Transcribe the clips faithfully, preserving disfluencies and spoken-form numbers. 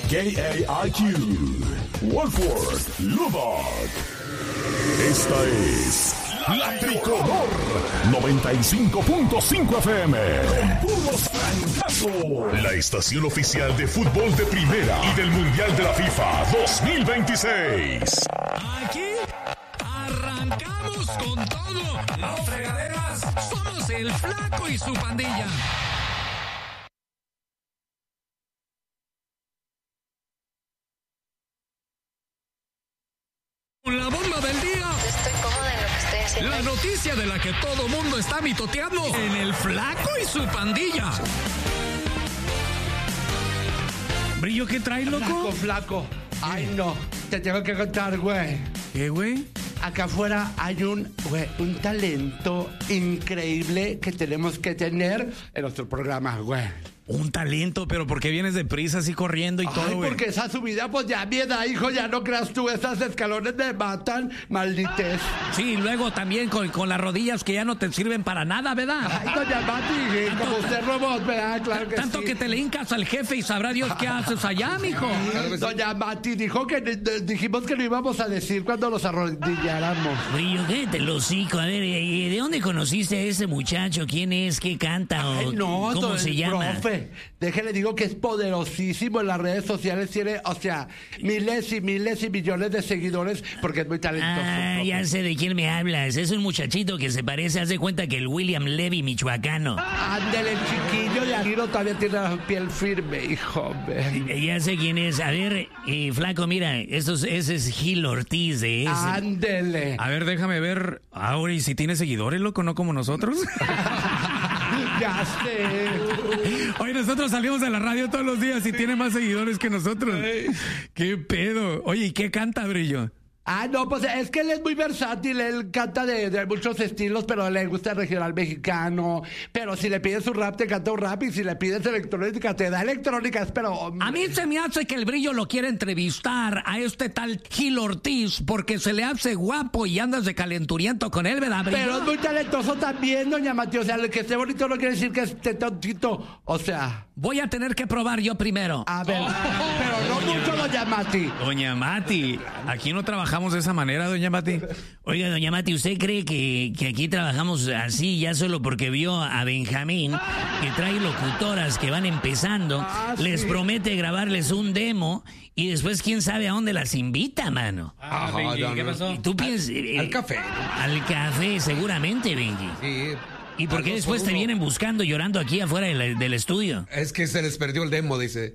K A I Q, Wolford, Lubbock. Esta es La Tricolor noventa y cinco punto cinco F M. Con puros francazos. La estación oficial de fútbol de primera y del Mundial de la FIFA dos mil veintiséis. Aquí arrancamos con todo. Las fregaderas somos el Flaco y su pandilla. La bomba del día. Estoy cómoda en lo que estoy haciendo. La noticia de la que todo mundo está mitoteando en el Flaco y su pandilla. Brillo, ¿qué traes, loco? Flaco, flaco. Ay, no. Te tengo que contar, güey. ¿Qué, güey? Acá afuera hay un, güey, un talento increíble que tenemos que tener en nuestro programa, güey. Un talento, pero ¿por qué vienes deprisa así corriendo y Ay, todo, güey? porque esa subida, pues ya mi edad, hijo, ya no creas tú, esas escalones me matan, maldites. Sí, y luego también con, con las rodillas que ya no te sirven para nada, ¿verdad? Ay, doña Mati, como usted robot, ¿verdad? Claro que Tanto sí. que te le hincas al jefe y sabrá Dios qué haces allá, mijo. Doña Mati dijo que dijimos que no íbamos a decir cuando nos arrodilláramos. Brillo, cállate el hocico. A ver, ¿de dónde conociste a ese muchacho? ¿Quién es? ¿Qué canta? O Ay, no, ¿cómo todo se el llama? Profe, déjele digo que es poderosísimo en las redes sociales. Tiene, o sea, miles y miles y millones de seguidores porque es muy talentoso. Ah, profe. ya sé de quién me hablas. Es un muchachito que se parece, haz de cuenta que el William Levy michoacano. Ándele, el chiquillo de Aguiro todavía tiene la piel firme, hijo. Eh, Ya sé quién es. A ver, eh, flaco, mira, esto es- ese es Gil Ortiz de ese. Ándele. A ver, déjame ver. Ahora, ¿y si tiene seguidores, loco? ¿No como nosotros? Ya sé. Oye, nosotros salimos de la radio todos los días y tiene más seguidores que nosotros. ¿Qué pedo? Oye, ¿y qué canta, Brillo? Ah, no, pues es que él es muy versátil, él canta de, de muchos estilos, pero le gusta el regional mexicano. Pero si le pides un rap, te canta un rap, y si le pides electrónica, te da electrónica, pero... A mí se me hace que el Brillo lo quiere entrevistar a este tal Gil Ortiz porque se le hace guapo y andas de calenturiento con él, ¿verdad, Brillo? Pero es muy talentoso también, doña Mati. O sea, el que esté bonito no quiere decir que esté tontito. O sea, Voy a tener que probar yo primero. a ver, pero no mucho, doña Mati. Doña Mati, aquí no trabajamos de esa manera, doña Mati. Oiga, doña Mati, ¿usted cree que, que aquí trabajamos así ya solo porque vio a Benjamín, que trae locutoras que van empezando, Ah, les sí. promete grabarles un demo y después quién sabe a dónde las invita, mano? Ah, Benji, ¿qué pasó? ¿Y tú piensas? Al café. Al café, seguramente, Benji. Sí. ¿Y por al qué dos después por te uno. vienen buscando llorando aquí afuera del, del estudio? Es que se les perdió el demo, dice.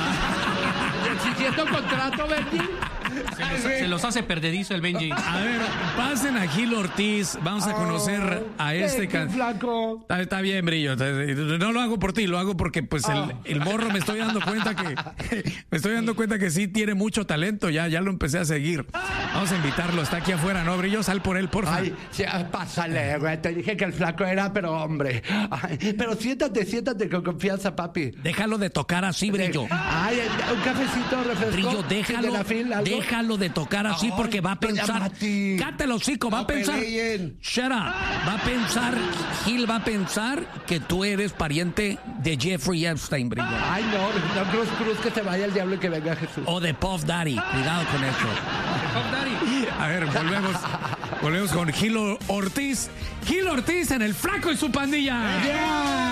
Exigiendo contrato, Benji. Se los hace perdedizo el Benji. A ver, pasen a Gil Ortiz. Vamos a conocer a este Benji, can... flaco. Está, está bien, Brillo. No lo hago por ti, lo hago porque pues el, el morro me estoy dando cuenta que me estoy dando cuenta que sí tiene mucho talento. Ya, ya lo empecé a seguir. Vamos a invitarlo. Está aquí afuera, ¿no, Brillo? Sal por él, porfa. Ay, sí, ah, pásale, güey. Te dije que el flaco era, pero hombre. Ay, pero siéntate, siéntate con confianza, papi. Déjalo de tocar así, Brillo. Ay, un cafecito, refresco. Brillo, sin déjalo, de la fila, ¿algo? déjalo de tocar así Ay, porque va a doña pensar. Mati. Cállate el hocico, va a No pensar. peleen. Shut up. Va a pensar, Gil va a pensar que tú eres pariente de Jeffrey Epstein, Brillo. Ay, no, no, Cruz Cruz, que se vaya el diablo y que venga Jesús. O de Puff Daddy. Cuidado con eso. A ver, volvemos. Volvemos con Gil Ortiz. Gil Ortiz en el Flaco y su pandilla. Yeah.